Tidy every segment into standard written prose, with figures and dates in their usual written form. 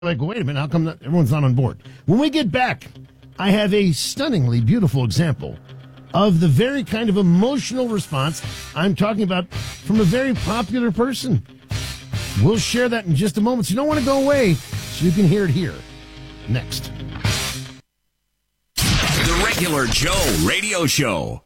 like, wait a minute, how come everyone's not on board? When we get back, I have a stunningly beautiful example of the very kind of emotional response I'm talking about from a very popular person. We'll share that in just a moment, so you don't want to go away, so you can hear it here. Next. The Regular Joe Radio Show.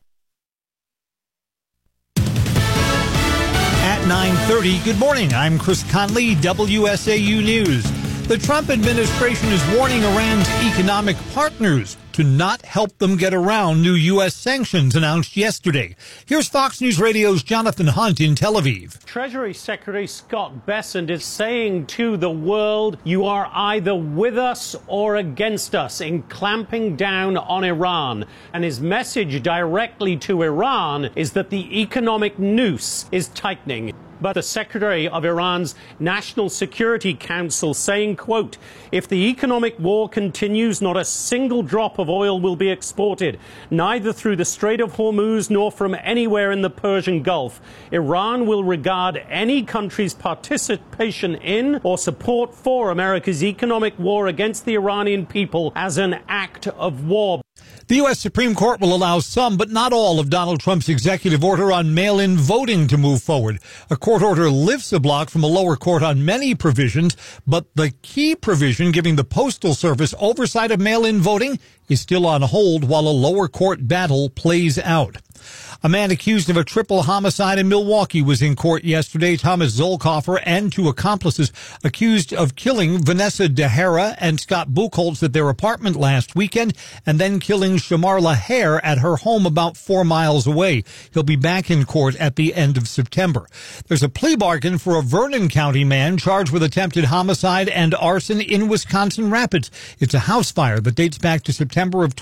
At 9:30, good morning. I'm Chris Conley, WSAU News. The Trump administration is warning Iran's economic partners to not help them get around new U.S. sanctions announced yesterday. Here's Fox News Radio's Jonathan Hunt in Tel Aviv. Treasury Secretary Scott Bessent is saying to the world, you are either with us or against us in clamping down on Iran. And his message directly to Iran is that the economic noose is tightening. But the Secretary of Iran's National Security Council saying, quote, if the economic war continues, not a single drop of oil will be exported, neither through the Strait of Hormuz nor from anywhere in the Persian Gulf. Iran will regard any country's participation in or support for America's economic war against the Iranian people as an act of war. The U.S. Supreme Court will allow some, but not all, of Donald Trump's executive order on mail-in voting to move forward. A court order lifts a block from a lower court on many provisions, but the key provision giving the Postal Service oversight of mail-in voting is still on hold while a lower court battle plays out. A man accused of a triple homicide in Milwaukee was in court yesterday. Thomas Zollkoffer and two accomplices accused of killing Vanessa DeHara and Scott Buchholz at their apartment last weekend and then killing Shamarla Hare at her home about 4 miles away. He'll be back in court at the end of September. There's a plea bargain for a Vernon County man charged with attempted homicide and arson in Wisconsin Rapids. It's a house fire that dates back to September of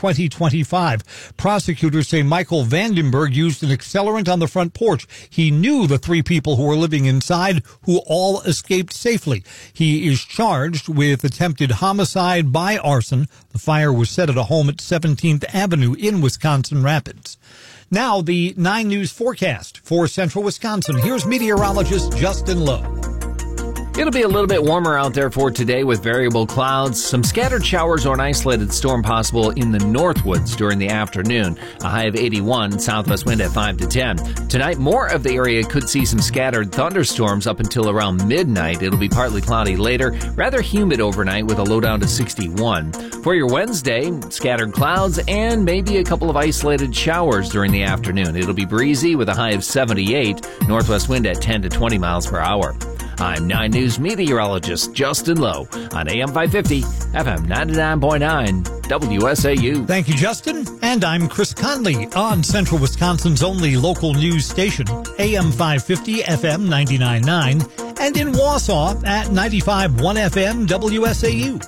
2025. Prosecutors say Michael Vandenberg used an accelerant on the front porch. He knew the 3 people who were living inside, who all escaped safely. He is charged with attempted homicide by arson. The fire was set at a home at 17th Avenue in Wisconsin Rapids. Now the 9 News forecast for central Wisconsin. Here's meteorologist Justin Lowe. It'll be a little bit warmer out there for today with variable clouds, some scattered showers or an isolated storm possible in the Northwoods during the afternoon. A high of 81, southwest wind at 5 to 10. Tonight, more of the area could see some scattered thunderstorms up until around midnight. It'll be partly cloudy later, rather humid overnight with a low down to 61. For your Wednesday, scattered clouds and maybe a couple of isolated showers during the afternoon. It'll be breezy with a high of 78, northwest wind at 10 to 20 miles per hour. I'm 9 News meteorologist Justin Lowe on AM 550, FM 99.9, WSAU. Thank you, Justin. And I'm Chris Conley on Central Wisconsin's only local news station, AM 550, FM 99.9, and in Wausau at 95.1 FM, WSAU.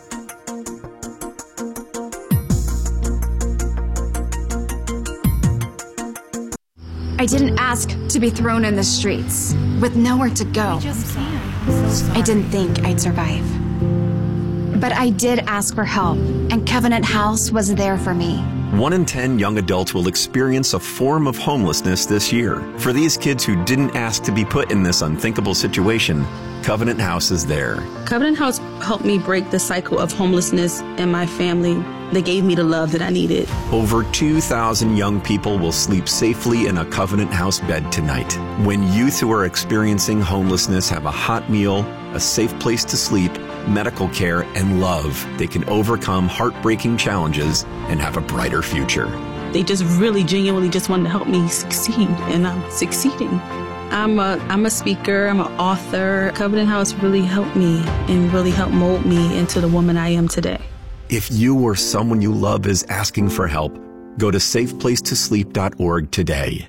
I didn't ask to be thrown in the streets with nowhere to go. I didn't think I'd survive. But I did ask for help, and Covenant House was there for me. 1 in 10 young adults will experience a form of homelessness this year. For these kids who didn't ask to be put in this unthinkable situation, Covenant House is there. Covenant House helped me break the cycle of homelessness in my family. They gave me the love that I needed. Over 2,000 young people will sleep safely in a Covenant House bed tonight. When youth who are experiencing homelessness have a hot meal, a safe place to sleep, medical care, and love, they can overcome heartbreaking challenges and have a brighter future. They just really genuinely just wanted to help me succeed, and I'm succeeding. I'm a speaker, I'm an author. Covenant House really helped me and really helped mold me into the woman I am today. If you or someone you love is asking for help, go to safeplacetosleep.org today.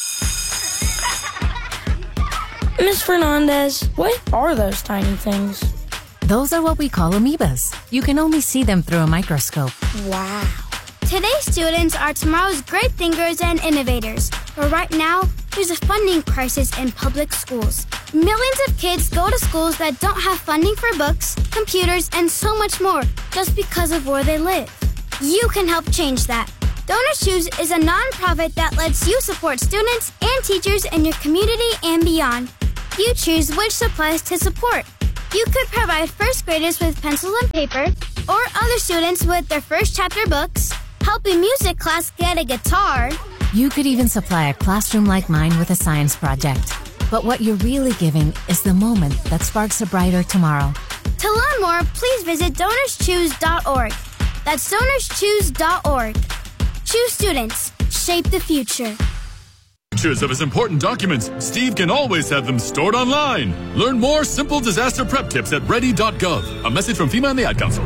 Ms. Fernandez, what are those tiny things? Those are what we call amoebas. You can only see them through a microscope. Wow. Today's students are tomorrow's great thinkers and innovators. But right now, there's a funding crisis in public schools. Millions of kids go to schools that don't have funding for books, computers, and so much more just because of where they live. You can help change that. Donor Shoes is a nonprofit that lets you support students and teachers in your community and beyond. You choose which supplies to support. You could provide first graders with pencils and paper, or other students with their first chapter books, help a music class get a guitar. You could even supply a classroom like mine with a science project. But what you're really giving is the moment that sparks a brighter tomorrow. To learn more, please visit DonorsChoose.org. That's DonorsChoose.org. Choose students. Shape the future. Pictures of his important documents, Steve can always have them stored online. Learn more simple disaster prep tips at ready.gov. A message from FEMA and the Ad Council.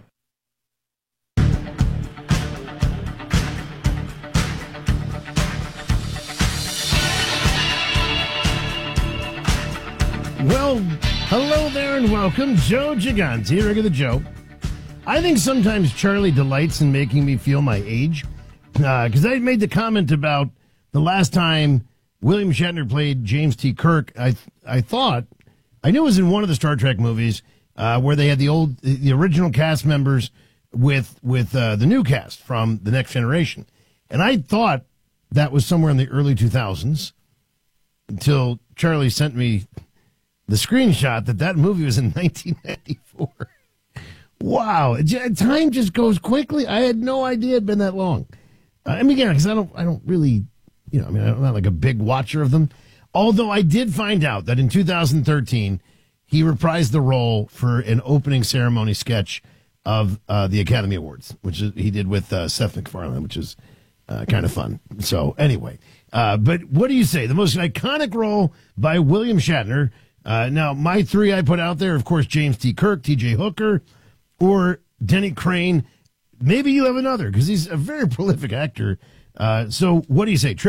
Well, hello there and welcome. Joe Gigante, Regular Joe. I think sometimes Charlie delights in making me feel my age. Because I made the comment about the last time William Shatner played James T. Kirk. I knew it was in one of the Star Trek movies where they had the original cast members with the new cast from The Next Generation. And I thought that was somewhere in the early 2000s until Charlie sent me the screenshot that movie was in 1994. Wow. Time just goes quickly. I had no idea it had been that long. I mean, again, because I don't really, I'm not like a big watcher of them. Although I did find out that in 2013, he reprised the role for an opening ceremony sketch of the Academy Awards, which he did with Seth MacFarlane, which is kind of fun. So anyway, but what do you say? The most iconic role by William Shatner. Now, my three I put out there, of course, James T. Kirk, T.J. Hooker, or Denny Crane. Maybe you have another, because he's a very prolific actor. So what do you say?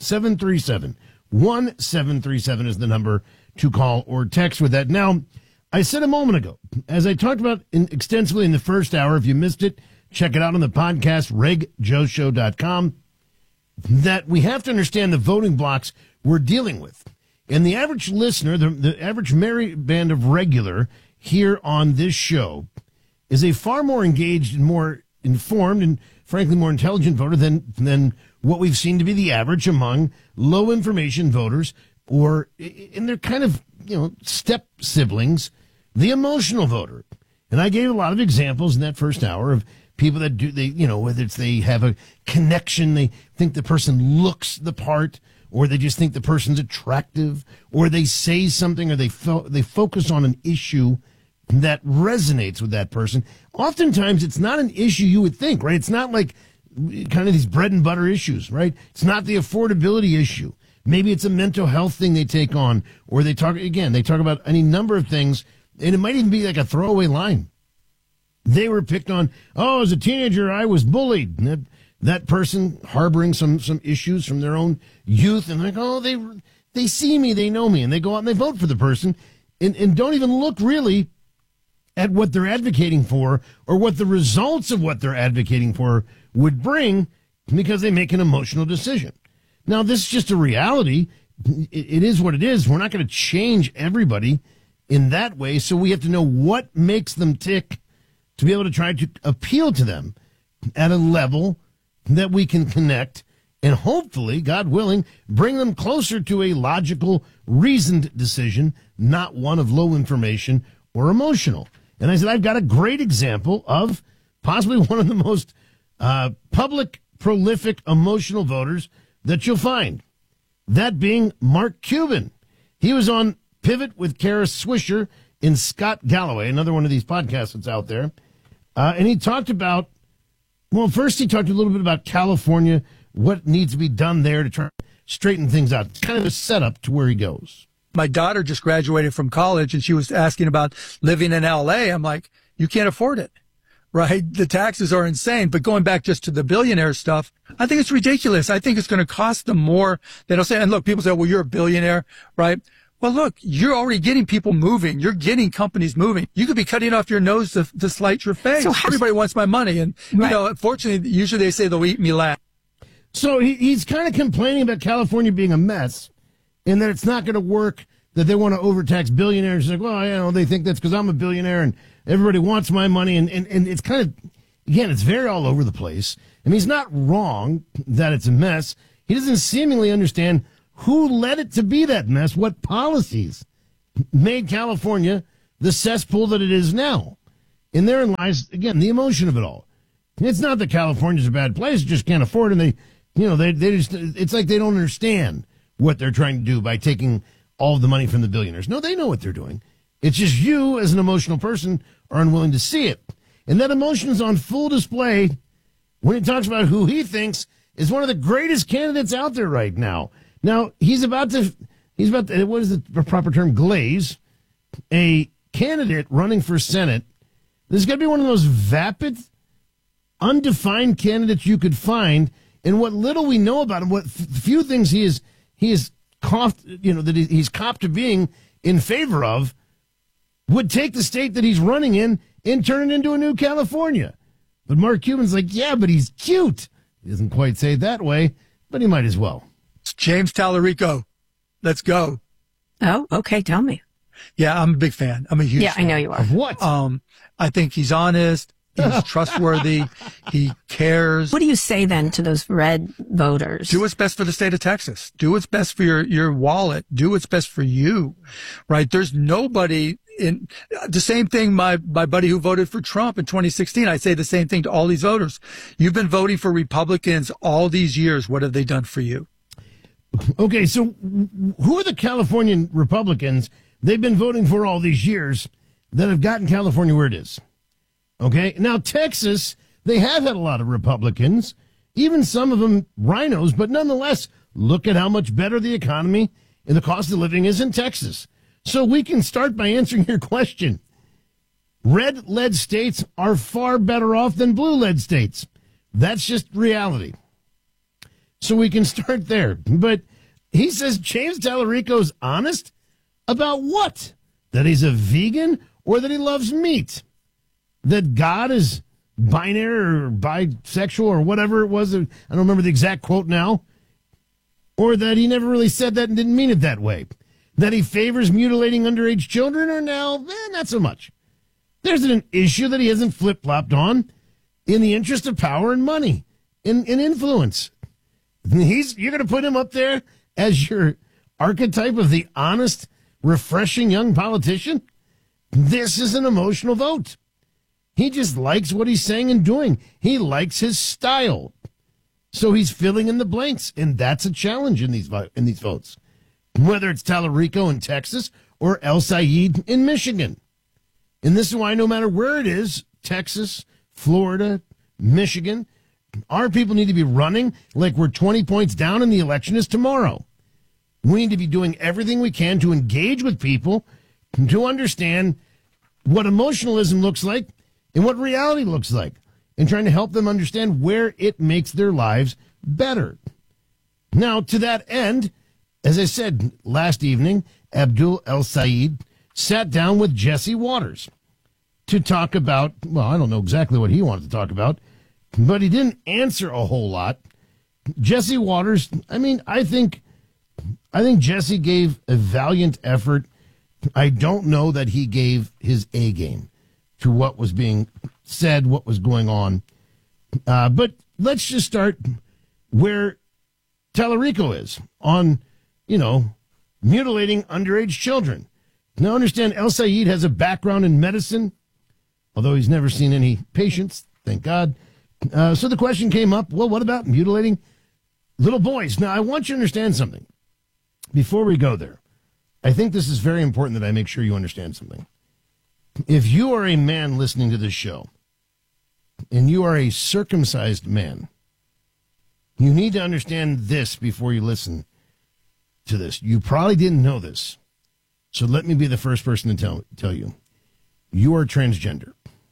888-737-1737 is the number to call or text with that. Now, I said a moment ago, as I talked about extensively in the first hour, if you missed it, check it out on the podcast, regjoeshow.com, that we have to understand the voting blocks we're dealing with. And the average listener, the average merry band of regular here on this show is a far more engaged and more informed and, frankly, more intelligent voter than what we've seen to be the average among low information voters, or in their kind of, step siblings, the emotional voter. And I gave a lot of examples in that first hour of people that whether it's they have a connection, they think the person looks the part, or they just think the person's attractive, or they say something, or they focus on an issue that resonates with that person. Oftentimes, it's not an issue you would think, right? It's not like kind of these bread and butter issues, right? It's not the affordability issue. Maybe it's a mental health thing they take on, or they talk about any number of things, and it might even be like a throwaway line. They were picked on, as a teenager, I was bullied. And that person harboring some issues from their own youth, and they see me, they know me, and they go out and they vote for the person, and don't even look really at what they're advocating for or what the results of what they're advocating for would bring, because they make an emotional decision. Now, this is just a reality. It is what it is. We're not going to change everybody in that way, so we have to know what makes them tick to be able to try to appeal to them at a level that we can connect and hopefully, God willing, bring them closer to a logical, reasoned decision, not one of low information or emotional. And I said, I've got a great example of possibly one of the most public, prolific, emotional voters that you'll find. That being Mark Cuban. He was on Pivot with Kara Swisher and Scott Galloway, another one of these podcasts that's out there. And he talked about, first he talked a little bit about California, what needs to be done there to try to straighten things out. It's kind of a setup to where he goes. My daughter just graduated from college, and she was asking about living in L.A. I'm like, you can't afford it, right? The taxes are insane. But going back just to the billionaire stuff, I think it's ridiculous. I think it's going to cost them more. They'll say, and look, people say, well, you're a billionaire, right? Well, look, you're already getting people moving. You're getting companies moving. You could be cutting off your nose to slight your face. So everybody wants my money. And, unfortunately, usually they say they'll eat me last. So he's kind of complaining about California being a mess and that it's not going to work, that they want to overtax billionaires. He's like, well, they think that's because I'm a billionaire and everybody wants my money. And it's kind of, again, it's very all over the place. And he's not wrong that it's a mess. He doesn't seemingly understand who led it to be that mess, what policies made California the cesspool that it is now. And therein lies, again, the emotion of it all. It's not that California's a bad place, just can't afford it, and they just, it's like they don't understand what they're trying to do by taking all of the money from the billionaires. No, they know what they're doing. It's just you, as an emotional person, are unwilling to see it. And that emotion is on full display when he talks about who he thinks is one of the greatest candidates out there right now. Now, he's about to, what is the proper term, glaze a candidate running for Senate. This is going to be one of those vapid, undefined candidates you could find. And what little we know about him, what few things he is coughed, that he's copped to being in favor of, would take the state that he's running in and turn it into a new California. But Mark Cuban's like, yeah, but he's cute. He doesn't quite say it that way, but he might as well. It's James Tallarico. Let's go. Oh, okay. Tell me. Yeah, I'm a big fan. I'm a huge fan. I know you are. Of what? I think he's honest. He's trustworthy. He cares. What do you say then to those red voters? Do what's best for the state of Texas. Do what's best for your wallet. Do what's best for you, right? There's nobody in the same thing. My buddy who voted for Trump in 2016, I say the same thing to all these voters. You've been voting for Republicans all these years. What have they done for you? Okay, so who are the Californian Republicans they've been voting for all these years that have gotten California where it is? Okay, now Texas, they have had a lot of Republicans, even some of them rhinos, but nonetheless, look at how much better the economy and the cost of living is in Texas. So we can start by answering your question. Red-led states are far better off than blue-led states. That's just reality. So we can start there. But he says James Tallarico's honest about what? That he's a vegan or that he loves meat? That God is binary or bisexual or whatever it was. I don't remember the exact quote now. Or that he never really said that and didn't mean it that way. That he favors mutilating underage children, or now, not so much. There's an issue that he hasn't flip-flopped on in the interest of power and money and influence. You're going to put him up there as your archetype of the honest, refreshing young politician? This is an emotional vote. He just likes what he's saying and doing. He likes his style. So he's filling in the blanks, and that's a challenge in these votes. Whether it's Tallarico in Texas or El Sayed in Michigan. And this is why no matter where it is, Texas, Florida, Michigan, our people need to be running like we're 20 points down and the election is tomorrow. We need to be doing everything we can to engage with people, to understand what emotionalism looks like and what reality looks like, and trying to help them understand where it makes their lives better. Now, to that end, as I said last evening, Abdul El Sayed sat down with Jesse Waters to talk about, well, I don't know exactly what he wanted to talk about, but he didn't answer a whole lot. Jesse Waters, I think Jesse gave a valiant effort. I don't know that he gave his A game to what was being said, what was going on. But let's just start where Tallarico is on, mutilating underage children. Now, understand, El Sayed has a background in medicine, although he's never seen any patients, thank God. So the question came up, well, what about mutilating little boys? Now, I want you to understand something. Before we go there, I think this is very important that I make sure you understand something. If you are a man listening to this show, and you are a circumcised man, you need to understand this before you listen to this. You probably didn't know this. So let me be the first person to tell you. You are transgender.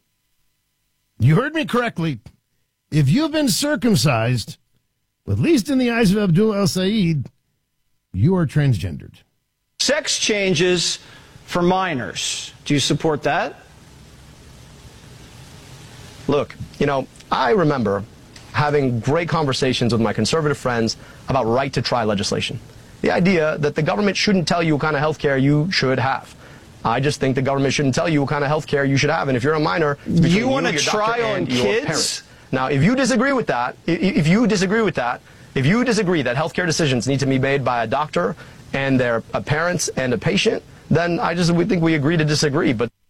You heard me correctly. If you've been circumcised, at least in the eyes of Abdul El Sayed, you are transgendered. Sex changes for minors. Do you support that? Look, I remember having great conversations with my conservative friends about right-to-try legislation. The idea that the government shouldn't tell you what kind of health care you should have. I just think the government shouldn't tell you what kind of health care you should have. And if you're a minor, you want to try on kids? Now, if you disagree with that, if you disagree that health care decisions need to be made by a doctor and their parents and a patient, then we think we agree to disagree. But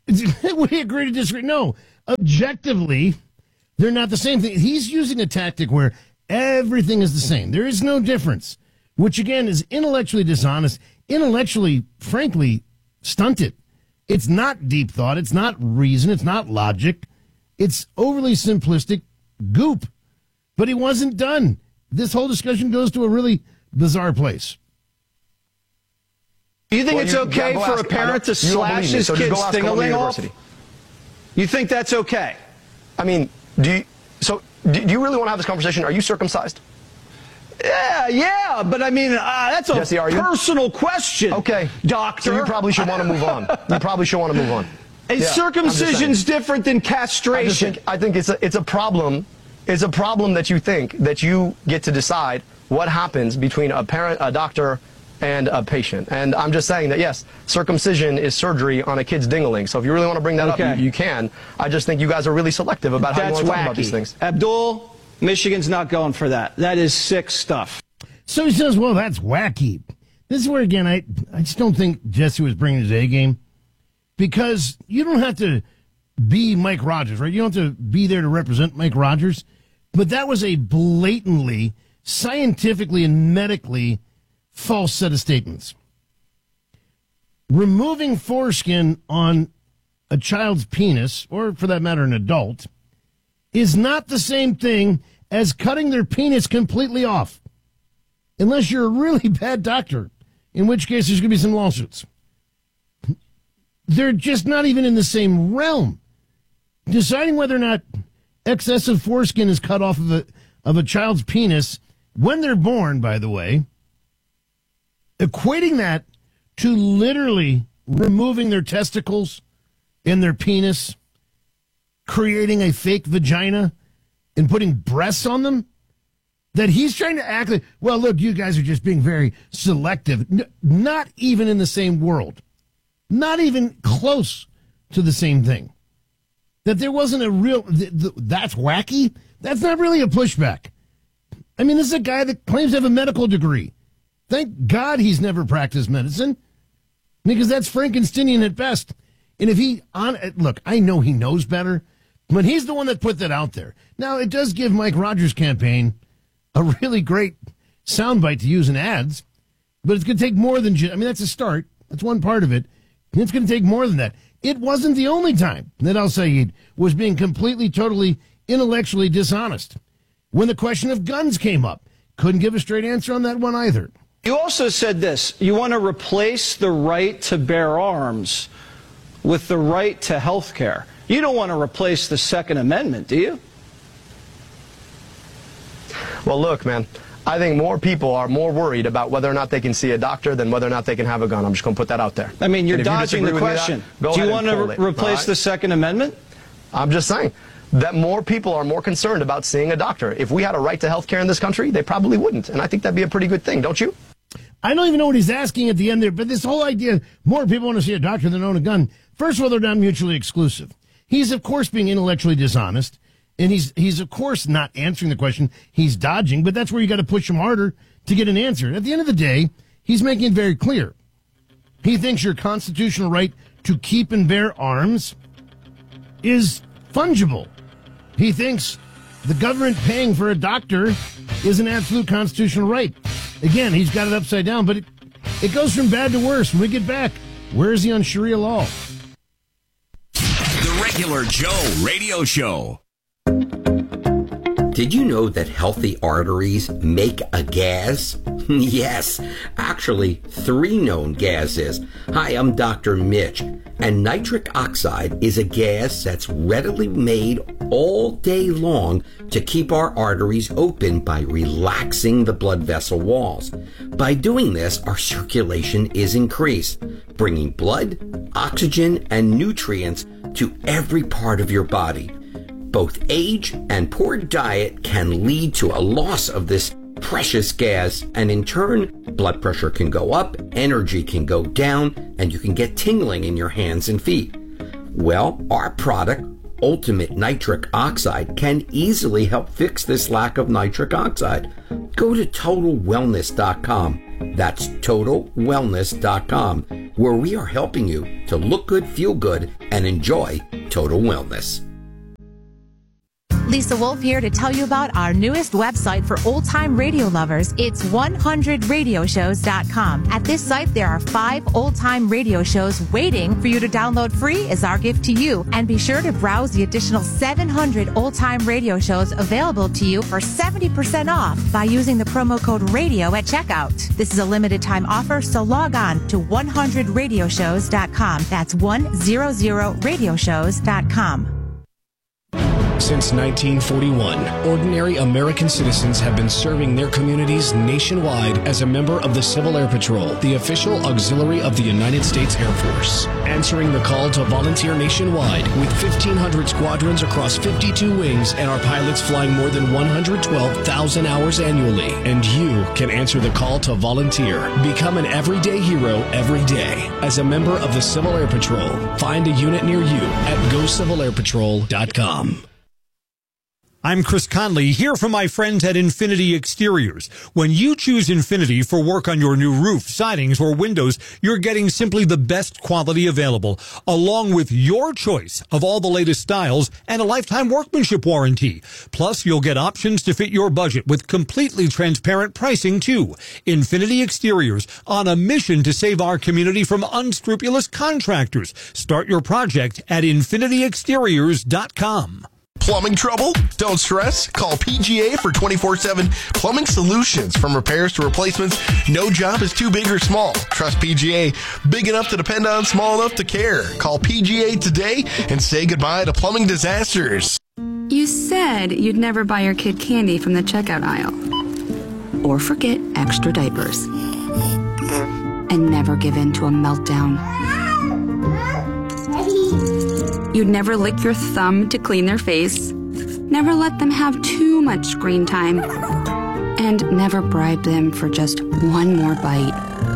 We agree to disagree. No, objectively, they're not the same thing. He's using a tactic where everything is the same. There is no difference, which again is intellectually dishonest, intellectually, frankly, stunted. It's not deep thought. It's not reason. It's not logic. It's overly simplistic goop. But he wasn't done. This whole discussion goes to a really bizarre place. Do you think it's okay for a parent to slash his kid's thing-a-ling off? You think that's okay? I mean, do you really want to have this conversation? Are you circumcised? Yeah, but I mean, that's a Jesse, personal question. Okay, doctor. So you probably should want to move on. Circumcision's different than castration. I think it's a problem. It's a problem that you think that you get to decide what happens between a parent, a doctor, and a patient. And I'm just saying that, yes, circumcision is surgery on a kid's ding-a-ling. So if you really want to bring that up, you can. I just think you guys are really selective about how you want to talk about these things. Abdul, Michigan's not going for that. That is sick stuff. So he says, well, that's wacky. This is where, again, I just don't think Jesse was bringing his A game. Because you don't have to be Mike Rogers, right? You don't have to be there to represent Mike Rogers. But that was a blatantly, scientifically, and medically false set of statements. Removing foreskin on a child's penis, or for that matter, an adult, is not the same thing as cutting their penis completely off. Unless you're a really bad doctor, in which case there's going to be some lawsuits. They're just not even in the same realm. Deciding whether or not excessive foreskin is cut off of a child's penis when they're born, by the way, equating that to literally removing their testicles and their penis, creating a fake vagina, and putting breasts on them, that he's trying to act like, well, look, you guys are just being very selective. Not even in the same world. Not even close to the same thing. That there wasn't a real, that's wacky? That's not really a pushback. I mean, this is a guy that claims to have a medical degree. Thank God he's never practiced medicine, because that's Frankensteinian at best. And if look, I know he knows better, but he's the one that put that out there. Now, it does give Mike Rogers' campaign a really great soundbite to use in ads, but it's going to take more than just, I mean, that's a start. That's one part of it. And it's going to take more than that. It wasn't the only time that al-Sayed was being completely, totally, intellectually dishonest. When the question of guns came up, couldn't give a straight answer on that one either. You also said this, you want to replace the right to bear arms with the right to health care. You don't want to replace the Second Amendment, do you? Well, look, man, I think more people are more worried about whether or not they can see a doctor than whether or not they can have a gun. I'm just going to put that out there. I mean, you're dodging the question. Do you want to replace the Second Amendment? I'm just saying that more people are more concerned about seeing a doctor. If we had a right to health care in this country, they probably wouldn't. And I think that'd be a pretty good thing, don't you? I don't even know what he's asking at the end there, but this whole idea, more people want to see a doctor than own a gun. First of all, they're not mutually exclusive. He's, of course, being intellectually dishonest, and he's of course, not answering the question. He's dodging, but that's where you got to push him harder to get an answer. At the end of the day, he's making it very clear. He thinks your constitutional right to keep and bear arms is fungible. He thinks the government paying for a doctor is an absolute constitutional right. Again, he's got it upside down, but it goes from bad to worse. When we get back, where is he on Sharia law? The Regular Joe Radio Show. Did you know that healthy arteries make a gas? Yes, actually 3 known gases. Hi, I'm Dr. Mitch, and nitric oxide is a gas that's readily made all day long to keep our arteries open by relaxing the blood vessel walls. By doing this, our circulation is increased, bringing blood, oxygen, and nutrients to every part of your body. Both age and poor diet can lead to a loss of this precious gas, and in turn, blood pressure can go up, energy can go down, and you can get tingling in your hands and feet. Well, our product, Ultimate Nitric Oxide, can easily help fix this lack of nitric oxide. Go to TotalWellness.com. That's TotalWellness.com. where we are helping you to look good, feel good, and enjoy total wellness. Lisa Wolf here to tell you about our newest website for old-time radio lovers. It's 100radioshows.com. At this site, there are 5 old-time radio shows waiting for you to download free as our gift to you. And be sure to browse the additional 700 old-time radio shows available to you for 70% off by using the promo code RADIO at checkout. This is a limited-time offer, so log on to 100radioshows.com. That's 100radioshows.com. Since 1941, ordinary American citizens have been serving their communities nationwide as a member of the Civil Air Patrol, the official auxiliary of the United States Air Force. Answering the call to volunteer nationwide with 1,500 squadrons across 52 wings and our pilots flying more than 112,000 hours annually. And you can answer the call to volunteer. Become an everyday hero every day as a member of the Civil Air Patrol. Find a unit near you at GoCivilAirPatrol.com. I'm Chris Conley, here from my friends at Infinity Exteriors. When you choose Infinity for work on your new roof, sidings, or windows, you're getting simply the best quality available, along with your choice of all the latest styles and a lifetime workmanship warranty. Plus, you'll get options to fit your budget with completely transparent pricing, too. Infinity Exteriors, on a mission to save our community from unscrupulous contractors. Start your project at infinityexteriors.com. Plumbing trouble? Don't stress. Call PGA for 24/7 plumbing solutions. From repairs to replacements, no job is too big or small. Trust PGA. Big enough to depend on, small enough to care. Call PGA today and say goodbye to plumbing disasters. You said you'd never buy your kid candy from the checkout aisle. Or forget extra diapers. And never give in to a meltdown. You'd never lick your thumb to clean their face, never let them have too much screen time, and never bribe them for just one more bite.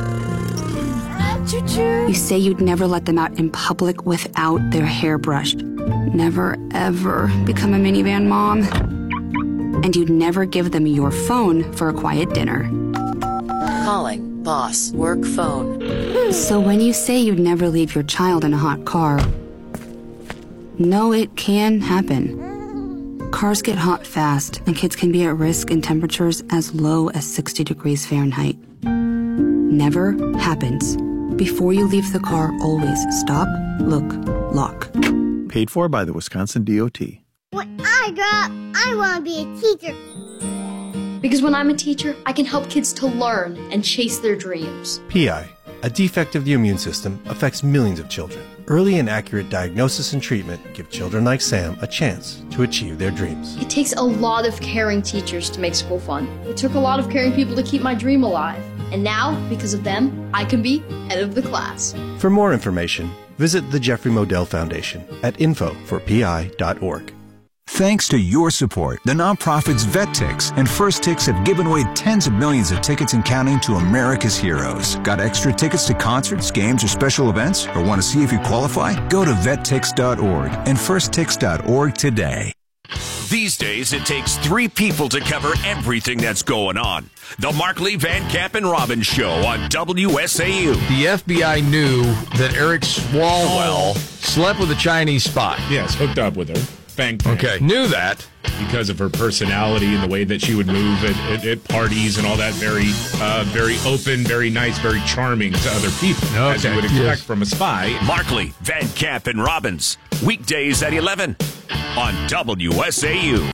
You say you'd never let them out in public without their hair brushed, never ever become a minivan mom, and you'd never give them your phone for a quiet dinner. Calling boss work phone. So when you say you'd never leave your child in a hot car, no, it can happen. Cars get hot fast, and kids can be at risk in temperatures as low as 60 degrees Fahrenheit. Never happens. Before you leave the car, always stop, look, lock. Paid for by the Wisconsin DOT. When I grow up, I want to be a teacher. Because when I'm a teacher, I can help kids to learn and chase their dreams. PI, a defect of the immune system, affects millions of children. Early and accurate diagnosis and treatment give children like Sam a chance to achieve their dreams. It takes a lot of caring teachers to make school fun. It took a lot of caring people to keep my dream alive. And now, because of them, I can be head of the class. For more information, visit the Jeffrey Modell Foundation at info4pi.org. Thanks to your support, the nonprofits VetTix and First Tix have given away tens of millions of tickets and counting to America's heroes. Got extra tickets to concerts, games, or special events? Or want to see if you qualify? Go to vettix.org and firsttix.org today. These days, it takes 3 people to cover everything that's going on. The Markley, Van Camp, and Robbins Show on WSAU. The FBI knew that Eric Swalwell slept with a Chinese spy. Yes, hooked up with her. Bang. Okay, knew that. Because of her personality and the way that she would move at parties and all that, very open, very nice, very charming to other people, as you would expect from a spy. Markley, Van Camp, and Robbins, weekdays at 11 on WSAU.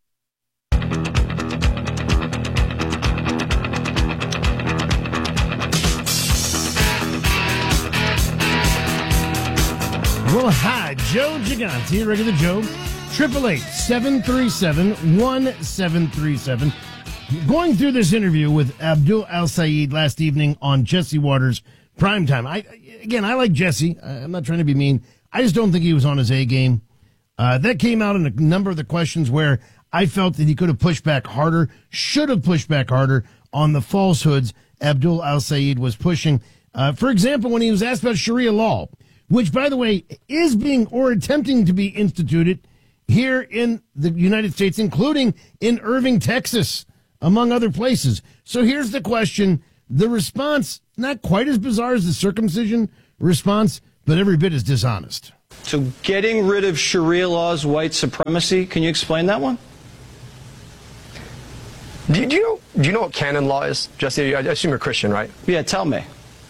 Well, hi, Joe Gigante, regular Joe, 888-737-1737. Going through this interview with Abdul Al-Sayed last evening on Jesse Waters' Primetime. I like Jesse. I'm not trying to be mean. I just don't think he was on his A game. That came out in a number of the questions where I felt that he could have pushed back harder, should have pushed back harder on the falsehoods Abdul Al-Sayed was pushing. For example, when he was asked about Sharia law, which, by the way, is being or attempting to be instituted here in the United States, including in Irving, Texas, among other places. So here's the question. The response not quite as bizarre as the circumcision response, but every bit as dishonest. So getting rid of Sharia law is white supremacy. Can you explain that one? Do you know what canon law is? Jesse, I assume you're Christian, right? Yeah, tell me.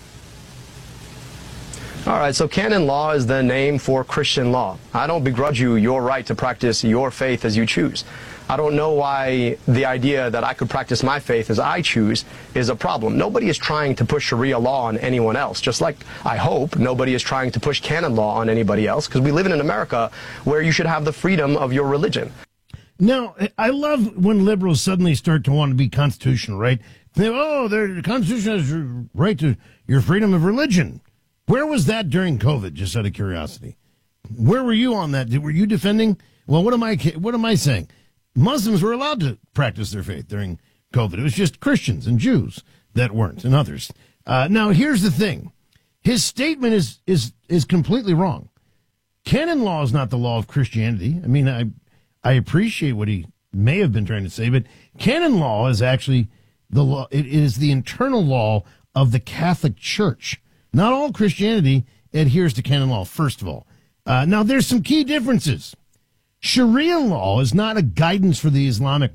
All right, so canon law is the name for Christian law. I don't begrudge you your right to practice your faith as you choose. I don't know why the idea that I could practice my faith as I choose is a problem. Nobody is trying to push Sharia law on anyone else, just like I hope nobody is trying to push canon law on anybody else, because we live in an America where you should have the freedom of your religion. Now, I love when liberals suddenly start to want to be constitutional, right? The Constitution has your right to your freedom of religion. Where was that during COVID, just out of curiosity? Where were you on that? Were you defending? Well, what am I saying? Muslims were allowed to practice their faith during COVID. It was just Christians and Jews that weren't, and others. Now, here's the thing. His statement is completely wrong. Canon law is not the law of Christianity. I mean, I appreciate what he may have been trying to say, but canon law is actually the law. It is the internal law of the Catholic Church. Not all Christianity adheres to canon law, first of all. Now, there's some key differences. Sharia law is not a guidance for the Islamic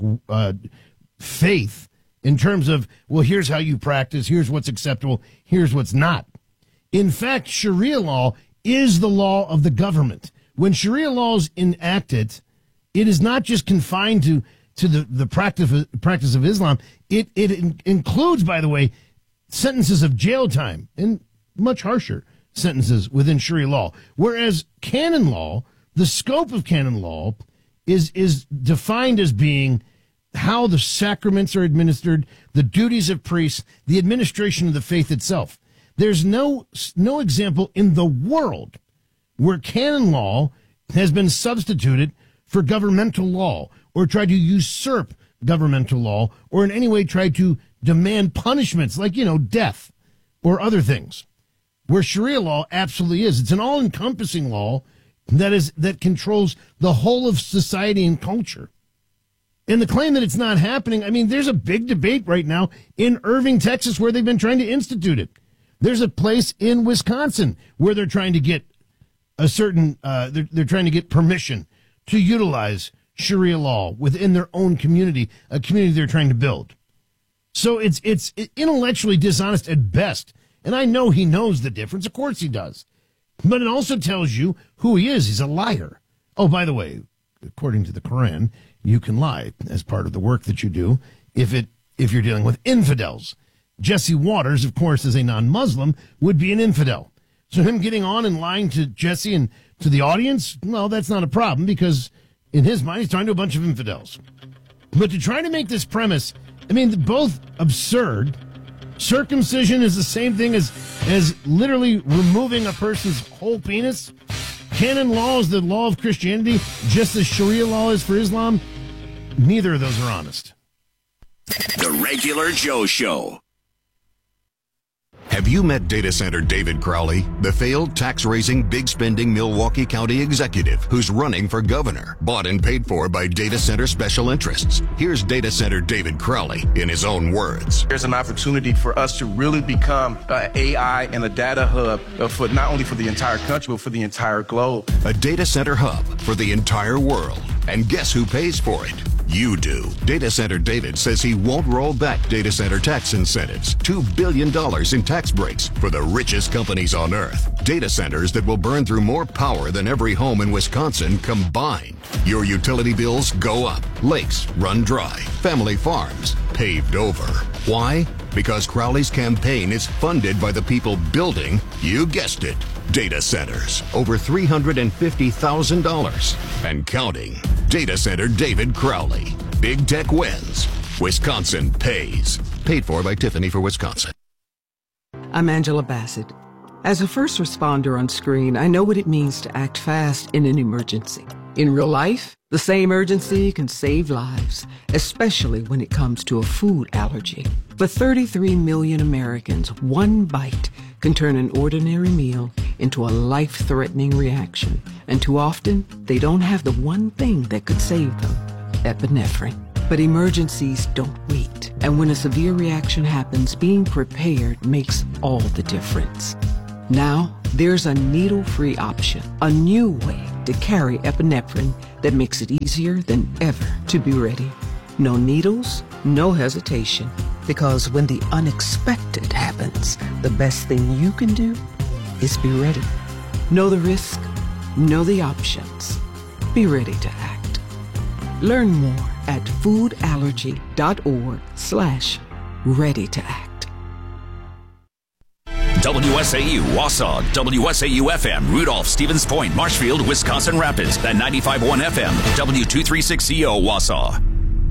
faith in terms of, well, here's how you practice, here's what's acceptable, here's what's not. In fact, Sharia law is the law of the government. When Sharia law is enacted, it is not just confined to the practice of Islam. It includes, by the way, sentences of jail time and much harsher sentences within Sharia law. Whereas canon law, the scope of canon law is defined as being how the sacraments are administered, the duties of priests, the administration of the faith itself. There's no example in the world where canon law has been substituted for governmental law or tried to usurp governmental law or in any way tried to demand punishments like, death or other things. Where Sharia law absolutely is. It's an all-encompassing law that controls the whole of society and culture. And the claim that it's not happening, I mean, there's a big debate right now in Irving, Texas, where they've been trying to institute it. There's a place in Wisconsin where they're trying to get a certain, they're trying to get permission to utilize Sharia law within their own community, a community they're trying to build. So it's intellectually dishonest at best. And I know he knows the difference. Of course he does. But it also tells you who he is. He's a liar. Oh, by the way, according to the Quran, you can lie as part of the work that you do if you're dealing with infidels. Jesse Waters, of course, as a non-Muslim, would be an infidel. So him getting on and lying to Jesse and to the audience, well, that's not a problem because in his mind, he's talking to a bunch of infidels. But to try to make this premise, I mean, both absurd. Circumcision is the same thing as literally removing a person's whole penis. Canon law is the law of Christianity, just as Sharia law is for Islam. Neither of those are honest. The Regular Joe Show. Have you met data center David Crowley, the failed tax-raising, big-spending Milwaukee County executive who's running for governor, bought and paid for by data center special interests? Here's data center David Crowley in his own words. There's an opportunity for us to really become an AI and a data hub for not only for the entire country, but for the entire globe. A data center hub for the entire world. And guess who pays for it? You do. Data Center David says he won't roll back data center tax incentives. $2 billion in tax breaks for the richest companies on earth. Data centers that will burn through more power than every home in Wisconsin combined. Your utility bills go up. Lakes run dry. Family farms paved over. Why? Because Crowley's campaign is funded by the people building, you guessed it, data centers. Over $350,000 and counting. Data Center David Crowley. Big tech wins. Wisconsin pays. Paid for by Tiffany for Wisconsin. I'm Angela Bassett. As a first responder on screen, I know what it means to act fast in an emergency. In real life, the same urgency can save lives, especially when it comes to a food allergy. For 33 million Americans, one bite can turn an ordinary meal into a life-threatening reaction. And too often, they don't have the one thing that could save them, epinephrine. But emergencies don't wait. And when a severe reaction happens, being prepared makes all the difference. Now, there's a needle-free option, a new way to carry epinephrine that makes it easier than ever to be ready. No needles, no hesitation, because when the unexpected happens, the best thing you can do is be ready. Know the risk, know the options. Be ready to act. Learn more at foodallergy.org/ready to act. WSAU, Wausau, WSAU FM, Rudolph, Stevens Point, Marshfield, Wisconsin Rapids, and 95.1 FM, W236CO, Wausau.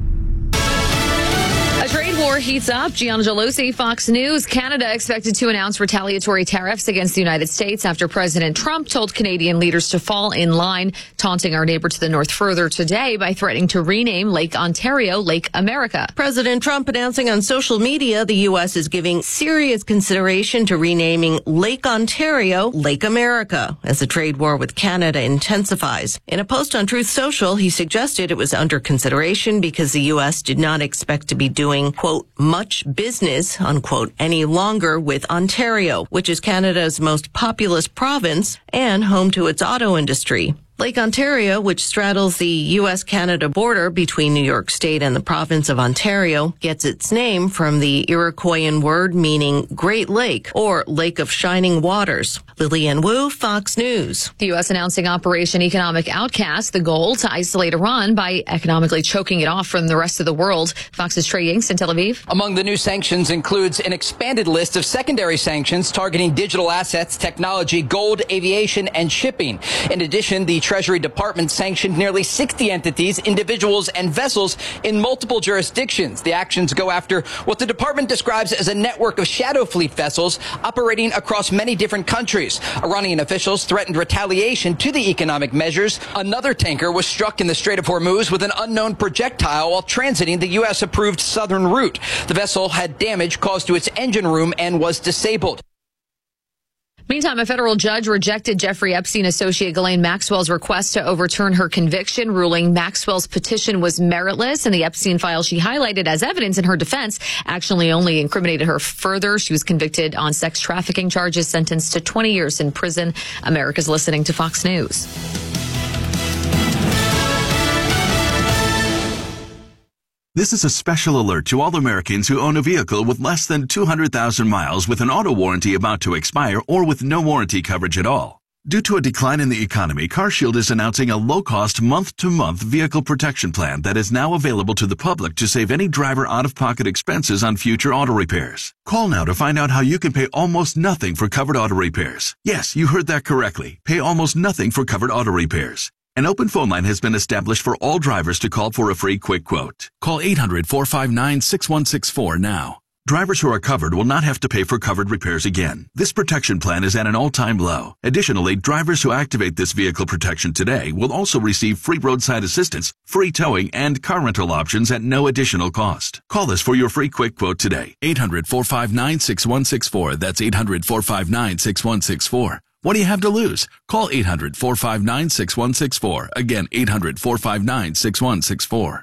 A trade war heats up. Gianna Gelosi, Fox News. Canada expected to announce retaliatory tariffs against the United States after President Trump told Canadian leaders to fall in line, taunting our neighbor to the north further today by threatening to rename Lake Ontario Lake America. President Trump announcing on social media the U.S. is giving serious consideration to renaming Lake Ontario Lake America as the trade war with Canada intensifies. In a post on Truth Social, he suggested it was under consideration because the U.S. did not expect to be doing, quote, much business, unquote, any longer with Ontario, which is Canada's most populous province and home to its auto industry. Lake Ontario, which straddles the U.S.-Canada border between New York State and the province of Ontario, gets its name from the Iroquoian word meaning Great Lake or Lake of Shining Waters. Lillian Wu, Fox News. The U.S. announcing Operation Economic Outcast, the goal to isolate Iran by economically choking it off from the rest of the world. Fox's Trey Yingst in Tel Aviv. Among the new sanctions includes an expanded list of secondary sanctions targeting digital assets, technology, gold, aviation, and shipping. In addition, the Treasury Department sanctioned nearly 60 entities, individuals, and vessels in multiple jurisdictions. The actions go after what the department describes as a network of shadow fleet vessels operating across many different countries. Iranian officials threatened retaliation to the economic measures. Another tanker was struck in the Strait of Hormuz with an unknown projectile while transiting the U.S.-approved southern route. The vessel had damage caused to its engine room and was disabled. Meantime, a federal judge rejected Jeffrey Epstein associate Ghislaine Maxwell's request to overturn her conviction, ruling Maxwell's petition was meritless, and the Epstein file she highlighted as evidence in her defense actually only incriminated her further. She was convicted on sex trafficking charges, sentenced to 20 years in prison. America's listening to Fox News. This is a special alert to all Americans who own a vehicle with less than 200,000 miles with an auto warranty about to expire or with no warranty coverage at all. Due to a decline in the economy, CarShield is announcing a low-cost month-to-month vehicle protection plan that is now available to the public to save any driver out-of-pocket expenses on future auto repairs. Call now to find out how you can pay almost nothing for covered auto repairs. Yes, you heard that correctly. Pay almost nothing for covered auto repairs. An open phone line has been established for all drivers to call for a free quick quote. Call 800-459-6164 now. Drivers who are covered will not have to pay for covered repairs again. This protection plan is at an all-time low. Additionally, drivers who activate this vehicle protection today will also receive free roadside assistance, free towing, and car rental options at no additional cost. Call us for your free quick quote today. 800-459-6164. That's 800-459-6164. What do you have to lose? Call 800-459-6164. Again, 800-459-6164.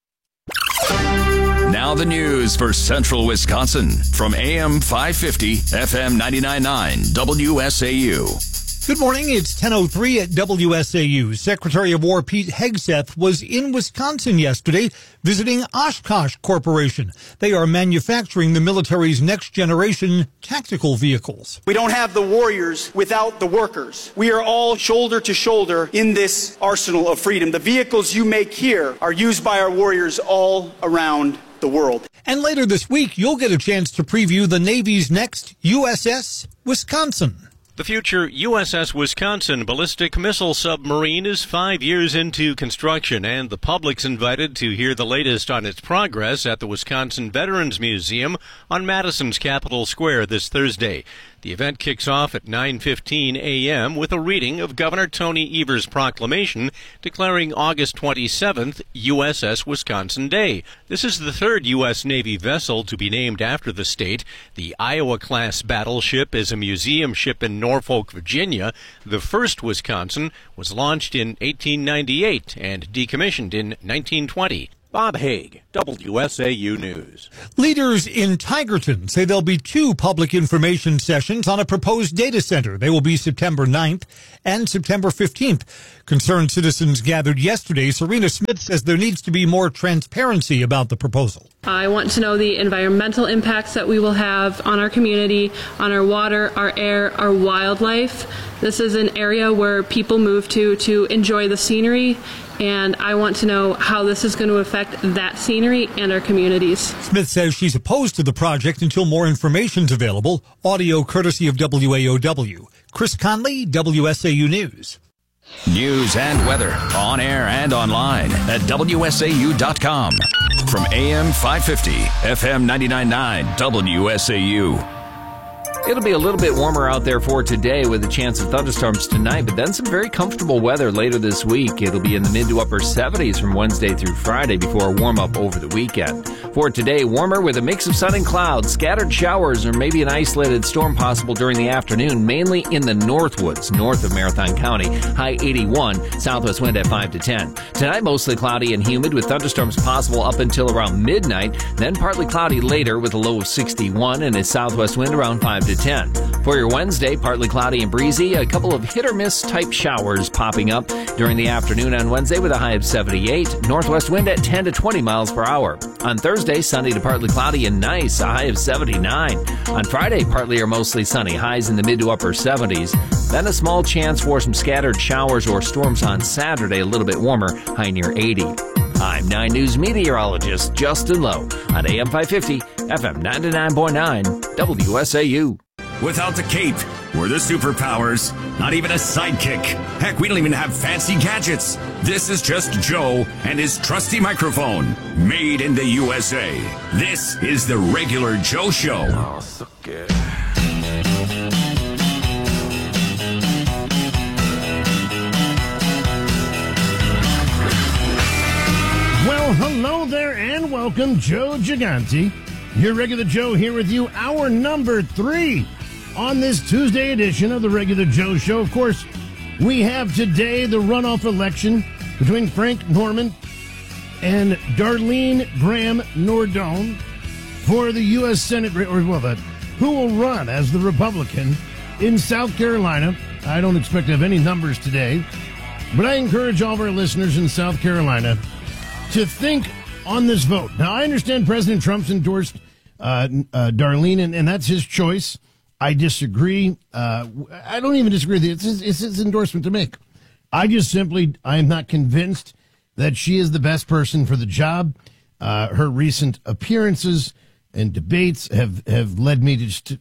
Now the news for Central Wisconsin from AM 550, FM 99.9, WSAU. Good morning. It's 10:03 at WSAU. Secretary of War Pete Hegseth was in Wisconsin yesterday visiting Oshkosh Corporation. They are manufacturing the military's next generation tactical vehicles. We don't have the warriors without the workers. We are all shoulder to shoulder in this arsenal of freedom. The vehicles you make here are used by our warriors all around the world. And later this week, you'll get a chance to preview the Navy's next USS Wisconsin. The future USS Wisconsin ballistic missile submarine is 5 years into construction, and the public's invited to hear the latest on its progress at the Wisconsin Veterans Museum on Madison's Capitol Square this Thursday. The event kicks off at 9:15 a.m. with a reading of Governor Tony Evers' proclamation declaring August 27th USS Wisconsin Day. This is the third U.S. Navy vessel to be named after the state. The Iowa-class battleship is a museum ship in Norfolk, Virginia. The first Wisconsin was launched in 1898 and decommissioned in 1920. Bob Haig, WSAU News. Leaders in Tigerton say there'll be 2 public information sessions on a proposed data center. They will be September 9th and September 15th. Concerned citizens gathered yesterday. Serena Smith says there needs to be more transparency about the proposal. I want to know the environmental impacts that we will have on our community, on our water, our air, our wildlife. This is an area where people move to enjoy the scenery, and I want to know how this is going to affect that scenery and our communities. Smith says she's opposed to the project until more information's available. Audio courtesy of WAOW. Chris Conley, WSAU News. News and weather on air and online at WSAU.com. From AM 550, FM 99.9, WSAU. It'll be a little bit warmer out there for today with a chance of thunderstorms tonight, but then some very comfortable weather later this week. It'll be in the mid to upper 70s from Wednesday through Friday before a warm up over the weekend. For today, warmer with a mix of sun and clouds, scattered showers, or maybe an isolated storm possible during the afternoon, mainly in the Northwoods, north of Marathon County. High 81, southwest wind at 5 to 10. Tonight, mostly cloudy and humid with thunderstorms possible up until around midnight, then partly cloudy later with a low of 61 and a southwest wind around 5 to 10. For your Wednesday, partly cloudy and breezy, a couple of hit-or-miss type showers popping up during the afternoon on Wednesday with a high of 78, northwest wind at 10 to 20 miles per hour. On Thursday, sunny to partly cloudy and nice, a high of 79. On Friday, partly or mostly sunny, highs in the mid to upper 70s. Then a small chance for some scattered showers or storms on Saturday, a little bit warmer, high near 80. I'm 9 News meteorologist Justin Lowe on AM 550, FM 99.9, WSAU. Without the cape or the superpowers, not even a sidekick. Heck, we don't even have fancy gadgets. This is just Joe and his trusty microphone, made in the USA. This is the Regular Joe Show. Oh, so good. Well, hello there and welcome, Joe Gigante. Your Regular Joe here with you, hour number 3 on this Tuesday edition of the Regular Joe Show. Of course, we have today the runoff election between Frank Norman and Darlene Graham Nordone for the U.S. Senate, who will run as the Republican in South Carolina. I don't expect to have any numbers today, but I encourage all of our listeners in South Carolina to think on this vote. Now, I understand President Trump's endorsed Darlene, and that's his choice. I disagree. I don't even disagree with it. It's his endorsement to make. I am not convinced that she is the best person for the job. Her recent appearances and debates have led me to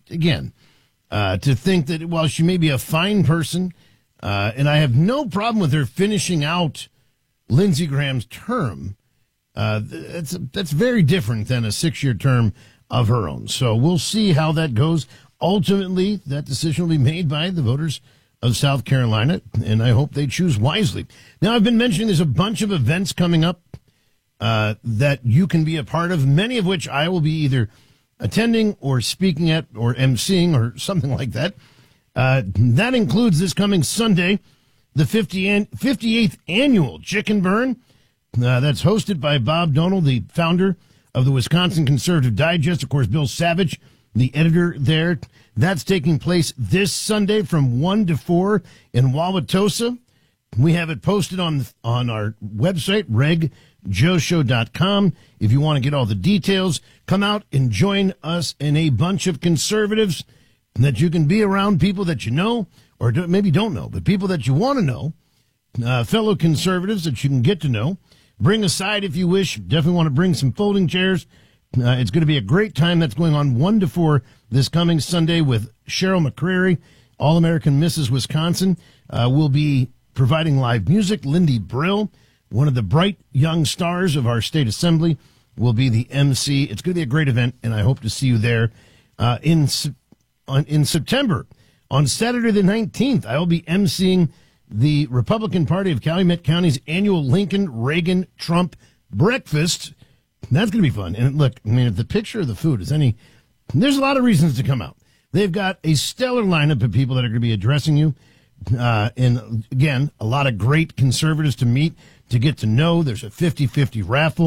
think that while she may be a fine person, and I have no problem with her finishing out Lindsey Graham's term, that's very different than a 6-year term of her own. So we'll see how that goes. Ultimately, that decision will be made by the voters of South Carolina, and I hope they choose wisely. Now, I've been mentioning there's a bunch of events coming up that you can be a part of, many of which I will be either attending or speaking at or emceeing or something like that. That includes this coming Sunday, the 58th annual Chicken Burn. That's hosted by Bob Donald, the founder of the Wisconsin Conservative Digest. Of course, Bill Savage, the editor there. That's taking place this Sunday from 1 to 4 in Wauwatosa. We have it posted on our website, regjoeshow.com. If you want to get all the details, come out and join us in a bunch of conservatives that you can be around, people that you know, or maybe don't know, but people that you want to know, fellow conservatives that you can get to know. Bring a side if you wish. Definitely want to bring some folding chairs. It's going to be a great time. That's going on 1 to 4 this coming Sunday with Cheryl McCrary, All-American Mrs. Wisconsin. Will be providing live music. Lindy Brill, one of the bright young stars of our state assembly, will be the MC. It's going to be a great event, and I hope to see you there in September. On Saturday the 19th, I will be emceeing the Republican Party of Calumet County's annual Lincoln Reagan Trump breakfast. That's going to be fun. And look, I mean, if the picture of the food is any, there's a lot of reasons to come out. They've got a stellar lineup of people that are going to be addressing you. And again, a lot of great conservatives to meet, to get to know. There's a 50-50 raffle.